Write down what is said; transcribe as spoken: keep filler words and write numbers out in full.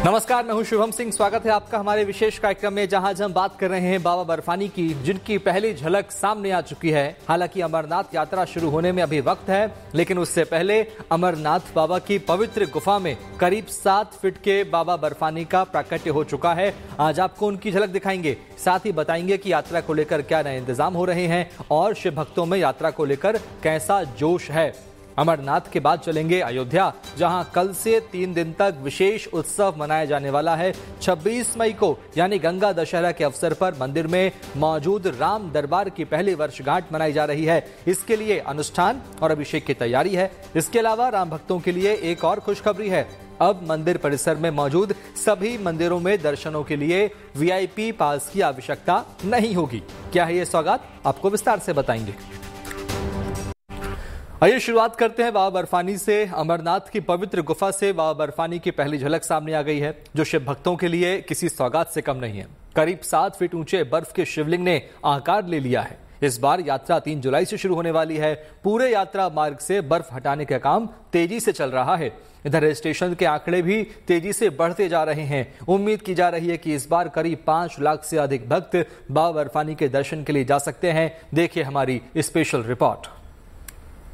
नमस्कार, मैं हूं शुभम सिंह। स्वागत है आपका हमारे विशेष कार्यक्रम में, जहां आज हम बात कर रहे हैं बाबा बर्फानी की, जिनकी पहली झलक सामने आ चुकी है। हालांकि अमरनाथ यात्रा शुरू होने में अभी वक्त है, लेकिन उससे पहले अमरनाथ बाबा की पवित्र गुफा में करीब सात फीट के बाबा बर्फानी का प्राकट्य हो चुका है। आज आपको उनकी झलक दिखाएंगे, साथ ही बताएंगे कि यात्रा को लेकर क्या नए इंतजाम हो रहे हैं और शिव भक्तों में यात्रा को लेकर कैसा जोश है। अमरनाथ के बाद चलेंगे अयोध्या, जहां कल से तीन दिन तक विशेष उत्सव मनाया जाने वाला है। छब्बीस मई को यानी गंगा दशहरा के अवसर पर मंदिर में मौजूद राम दरबार की पहली वर्षगांठ मनाई जा रही है। इसके लिए अनुष्ठान और अभिषेक की तैयारी है। इसके अलावा राम भक्तों के लिए एक और खुशखबरी है। अब मंदिर परिसर में मौजूद सभी मंदिरों में दर्शनों के लिए वीआईपी पास की आवश्यकता नहीं होगी। क्या है ये सौगात, आपको विस्तार से बताएंगे। आइए शुरुआत करते हैं बाबा बर्फानी से। अमरनाथ की पवित्र गुफा से बाबा बर्फानी की पहली झलक सामने आ गई है, जो शिव भक्तों के लिए किसी सौगात से कम नहीं है। करीब सात फीट ऊंचे बर्फ के शिवलिंग ने आकार ले लिया है। इस बार यात्रा तीन जुलाई से शुरू होने वाली है। पूरे यात्रा मार्ग से बर्फ हटाने का काम तेजी से चल रहा है। इधर स्टेशन के आंकड़े भी तेजी से बढ़ते जा रहे हैं। उम्मीद की जा रही है कि इस बार करीब पांच लाख से अधिक भक्त बाबा बर्फानी के दर्शन के लिए जा सकते हैं। देखिए हमारी स्पेशल रिपोर्ट।